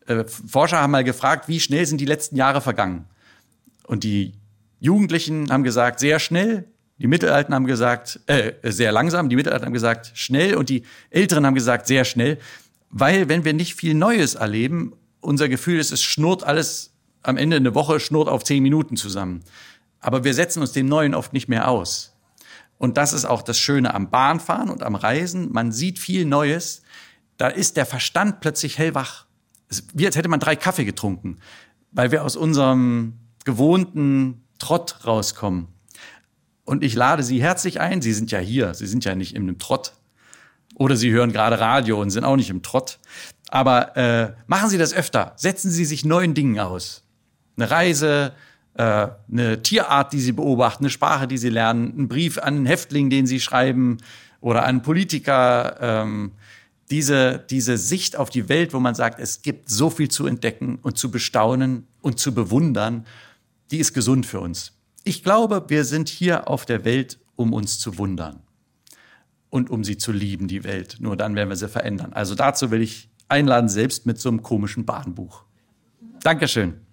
Forscher haben mal gefragt, wie schnell sind die letzten Jahre vergangen? Und die Jugendlichen haben gesagt, sehr schnell. Die Mittelalten haben gesagt, sehr langsam. Die Mittelalten haben gesagt, schnell. Und die Älteren haben gesagt, sehr schnell. Weil, wenn wir nicht viel Neues erleben, unser Gefühl ist, es schnurrt alles am Ende eine Woche, schnurrt auf 10 Minuten zusammen. Aber wir setzen uns dem Neuen oft nicht mehr aus. Und das ist auch das Schöne am Bahnfahren und am Reisen. Man sieht viel Neues. Da ist der Verstand plötzlich hellwach. Es ist wie als hätte man 3 Kaffee getrunken, weil wir aus unserem gewohnten Trott rauskommen. Und ich lade Sie herzlich ein. Sie sind ja hier. Sie sind ja nicht in einem Trott. Oder Sie hören gerade Radio und sind auch nicht im Trott. Aber machen Sie das öfter. Setzen Sie sich neuen Dingen aus. Eine Reise, eine Tierart, die Sie beobachten, eine Sprache, die Sie lernen, einen Brief an einen Häftling, den Sie schreiben oder an einen Politiker. Diese Sicht auf die Welt, wo man sagt, es gibt so viel zu entdecken und zu bestaunen und zu bewundern, die ist gesund für uns. Ich glaube, wir sind hier auf der Welt, um uns zu wundern und um sie zu lieben, die Welt. Nur dann werden wir sie verändern. Also dazu will ich einladen, selbst mit so einem komischen Bahnbuch. Dankeschön.